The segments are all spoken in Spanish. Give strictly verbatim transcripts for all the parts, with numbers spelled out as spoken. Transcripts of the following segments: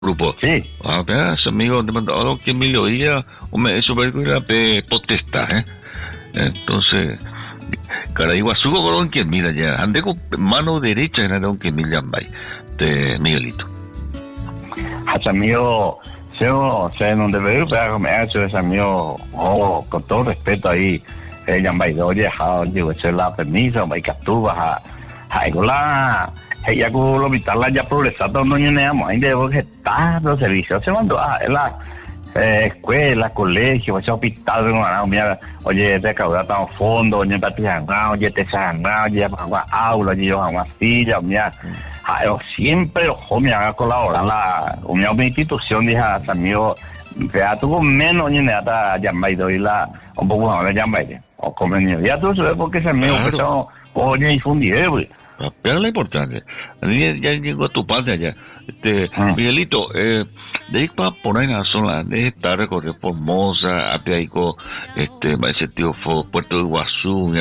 grupo. Sí. Ah, veas, amigo, te mando algo que Emilio oía, hombre, eso película de potestad, ¿eh? Entonces, cara, Iguazú con que mira ya, ande con mano derecha en el que Milla Bay, de Miguelito. Hasta amigo, se se no debe pero me ha hecho ese amigo, oh, con todo respeto ahí, eh, ya me oye, ha, digo, se la permiso, me captura, ha, ha, la ella con lo vital la ya progresado no tenemos ahí de vegetar los servicios, se mandó a la eh, escuela, colegio, ese hospital, no, mira, oye, te caudar tan fondo, oye, te sangrado, oye, te sangrado, oye, para aula, oye, yo a silla, mira, yo siempre, ojo, me haga colaborar la, una institución, dije, amigo, vea, tuvo menos, oye, nada, ya me doy la, un poco más, ya me o convenio, ya tú sabes por qué ese amigo, que son, oye, difundir, güey. Pero la importancia, ya, ya llegó a tu parte allá. Este, ah. Miguelito, eh, de ahí para poner en la zona, de estar recorrer por Moza, Apiaico, este, ese tío fue Puerto de Iguazú,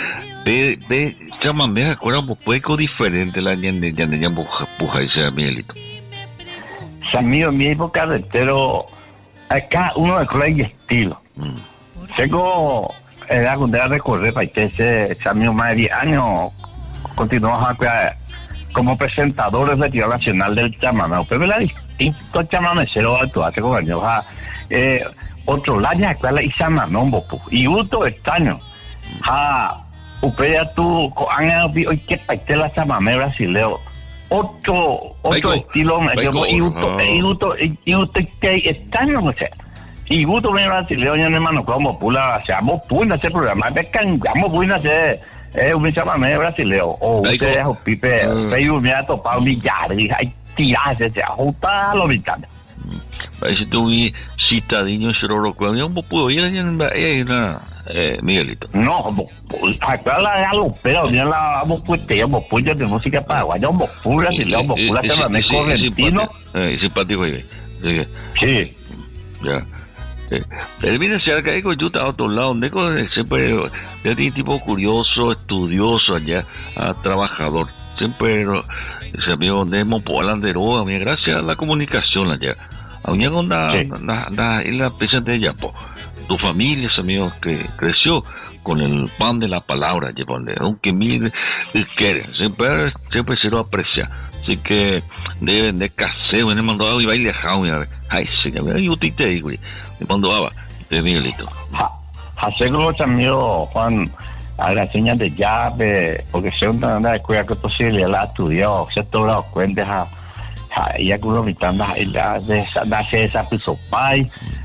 de, de, chaman, me acuerdo un poco diferente la ñande, ñande, ñande, puja, ese Miguelito. Amigo, en mi época de entero, acá uno de color y estilo. Mm. Tengo edad cuando era recorrer para ese, ese amigo más de diez años. Continuamos como presentador del Festival Nacional del Chamamé. Usted ve la distinto chamamecero actual con años. Eh, otro lado ya actual y chamamé un poco. Y otro extraño. Ha, usted ya tú, han hoy que parte la chamamé brasileo. Otro, otro estilo. Y otro, y otro, y otro que extraño, no sé. Y gusto me brasileo, ya hermano, como pula, seamos pula ese programa, te cangamos pula ese. Eh, un chamamé brasileño, o usted es un pipe, Facebook me ha topado millar, y hay tirarse, se ajusta a los militares. Parece que tuve citadinho, chororo, cuando yo puedo ir ahí, Miguelito. No, acá la galopera, ya la vamos puestea, vamos puestea de música paraguaya, vamos pura, si le vamos pura, chamamé correntino. Es simpático, sí. Ya. Él viene hacia acá, yo estaba a otro lado, siempre ya tiene tipo curioso, estudioso allá, a trabajador. Siempre ese amigo Nemo Polandero, gracias a la comunicación allá. A una onda, la la pieza de ella, tu familia, ese amigo que creció con el pan de la palabra, aunque mil quiere, siempre, siempre se lo aprecia. Así que deben de caseo, me mandó y baile a ay, sí, yo te digo, me mandó de Miguelito. Hace como amigo Juan, a la señal de llave, porque se una anda de cuidar que posible, la estudió, se todo lo cuenta, ella con los mitad, ella de esa piso pai,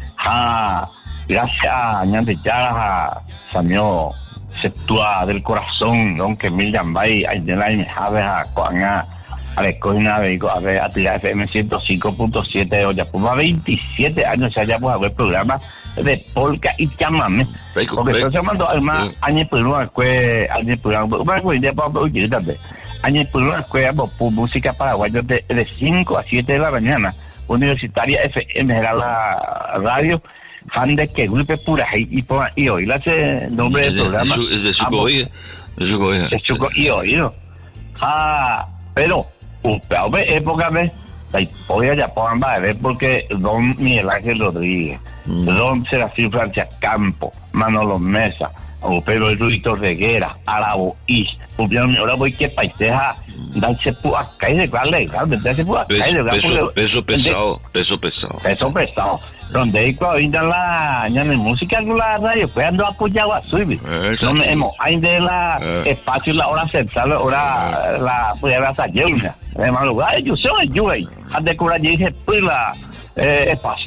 gracias a ñan de ya, Samio, se tua del corazón, aunque mil llambay, hay de la injave a Coanga. A ver, cogina, digo, a ver, a tirar F M ciento cinco punto siete, ya pues más veintisiete años ya ya pues a ver programas de polka y chamamé. Porque estoy llamando además años por una escuela, años por una escuela, una escuela para oír también. Años por una escuela por música paraguaya de, de cinco a siete de la mañana. Universitaria F M era la radio. Fan de que grupo pura y y hoy la hace nombre del programa. Es de Chuco Oye. Es de Chuco y oído. Ah, pero a ver, época de la historia ya puedan ver porque don Miguel Ángel Rodríguez, mm. don Serafín Francia Campo, Manolo Mesa, o Pedro Ruito Reguera, Arabo Is, ahora voy que paiseja, darse por acá y de cuál legal, darse por acá y de peso, peso pesado, peso pesado. Peso pesado. Donde hay cuando vienen la música de la radio, pues ando apoyado a subir. No me hemos, hay de la espacio, la hora central, la hora, la, pues la taller, de madrugada, yo soy yo ahí, a decorar y dije, pues la, espacio.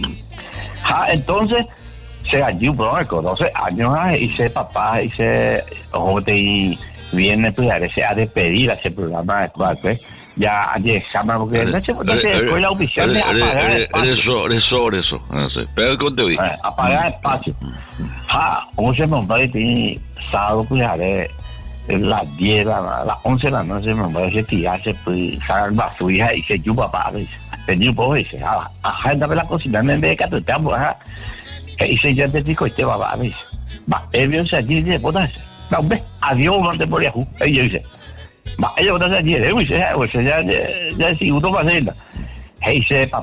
Entonces, se allí, bro, con doce años, hice papá, hice, joder, y viene, pues, a veces a despedir a ese programa de cuatro, ya dejamos, porque no se fue la oficial de apagar espacio. Eso, eso, eso, pero el contenido. Apagar espacio. Ah, once montañas tiene sábado, pues, a ver, las diez, las once de la noche, me voy a decir, tirarse, pues, sacar basura y se yupa, papá, tenía un poco, dice, ah, ajá, andame la cocina, en vez de que tú te amo, ajá. Y se ya te digo, este va, va, dice, va, él vio ese allí, dice, potas, no, ve, adiós, mante por Yahoo, ella dice, va, ella potas allí, dice, ya, ya, ya, si uno va a hacerla. Hey, sepa